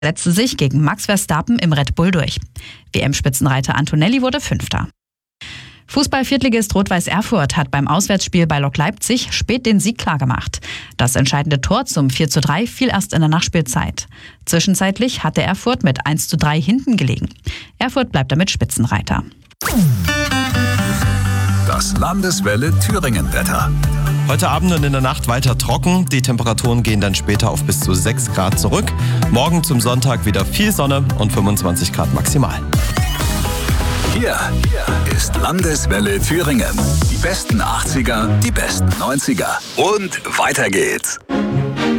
setzte sich gegen Max Verstappen im Red Bull durch. WM-Spitzenreiter Antonelli wurde Fünfter. Fußball-Viertligist Rot-Weiß Erfurt hat beim Auswärtsspiel bei Lok Leipzig spät den Sieg klargemacht. Das entscheidende Tor zum 4:3 fiel erst in der Nachspielzeit. Zwischenzeitlich hatte Erfurt mit 1:3 hinten gelegen. Erfurt bleibt damit Spitzenreiter. Das Landeswelle Thüringen-Wetter. Heute Abend und in der Nacht weiter trocken. Die Temperaturen gehen dann später auf bis zu 6 Grad zurück. Morgen zum Sonntag wieder viel Sonne und 25 Grad maximal. Hier ist Landeswelle Thüringen. Die besten 80er, die besten 90er. Und weiter geht's.